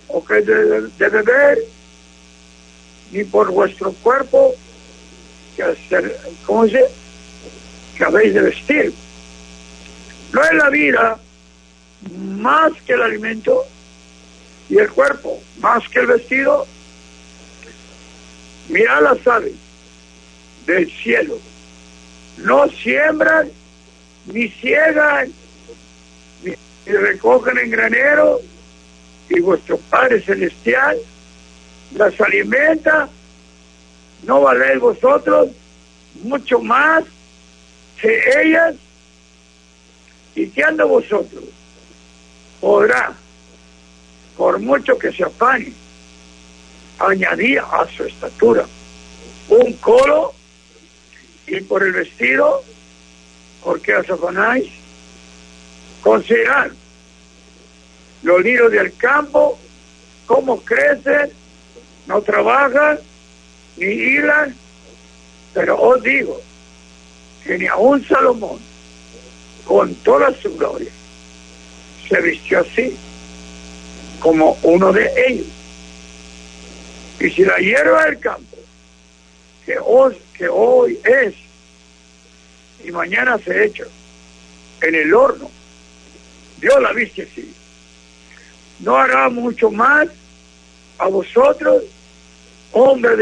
o que de beber, ni por vuestro cuerpo que hacer, ¿cómo se dice? Que habéis de vestir. No es la vida más que el alimento y el cuerpo más que el vestido. Mirad las aves del cielo, no siembran, ni ciegan, ni recogen en granero, y vuestro Padre Celestial las alimenta. ¿No valéis vosotros mucho más que ellas? ¿Y quién de vosotros podrá, por mucho que se afane, añadir a su estatura un codo? Y por el vestido, ¿por qué os afanáis? Considerad los lirios del campo, cómo crecen, no trabajan ni hilan, pero os digo que ni aun Salomón, con toda su gloria, se vistió así como uno de ellos. Y si la hierba del campo, que hoy es y mañana se echa en el horno, Dios la viste así, ¿no hará mucho más a vosotros, hombres